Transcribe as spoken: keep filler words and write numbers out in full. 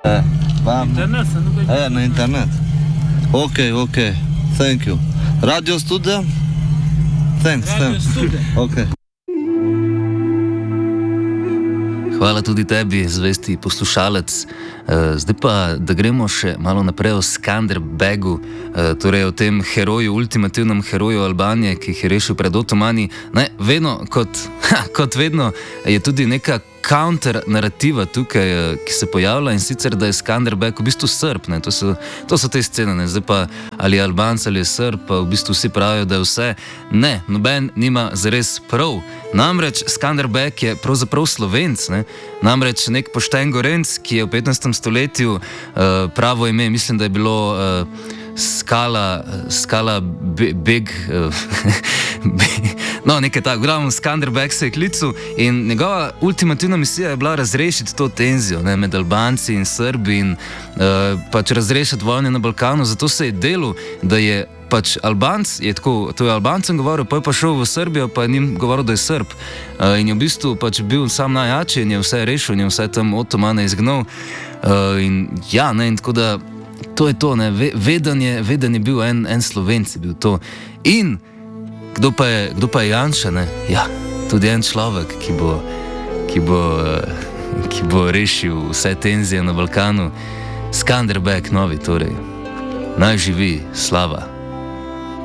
Eh, vam. Internet, se ne Eh, na internet. Ok, ok. Thank you. Radio studio? Thanks, Radio thanks. studio. Ok. Hvala tudi tebi, zvesti poslušalec. Zdaj pa, da gremo še malo naprej o Skanderbegu, torej o tem heroju, ultimativnem heroju Albanije, ki jih je rešil pred Otomani. Ne, vedno, kot, ha, kot vedno, je tudi neka counter narativa tukaj, ki se pojavlja, in sicer, da je Skanderbeg v bistvu Srb. Ne? To so, to so te scene, ne? Zdaj pa ali je Albanc ali je Srb, pa v bistvu vsi pravijo, da je vse. Ne, noben nima zares prav. Namreč Skanderbeg je pravzaprav Slovenc, ne? Namreč nek pošten Gorenc, ki je v petnajstem stoletju, uh, pravo ime, mislim, da je bilo uh, Skala, Skala Be Beg, uh, be, no, nekaj tako, glavno Skanderbeg se je klical in njegova ultimativna misija je bila razrešiti to tenzijo, ne, med Albanci in Srbi in uh, pač razrešiti vojne na Balkanu, zato se je delal, da je pač Albanc, je tako, to je Albancem govoril, pa je pa šel v Srbijo, pa je njim govoril, da je Srb. Uh, in je v bistvu pač bil sam najjači in je vse rešil, in je vse tam Otomane izgnal. Uh, in ja, ne, in tako da, to je to, ne, veden je, veden je bil en, en Slovenc, je bil to. In kdo pa je, kdo pa je Janša, ne? Ja, tudi en človek, ki bo, ki bo, uh, ki bo rešil vse tenzije na Balkanu. Skanderbeg novi, torej. Naj živi slava.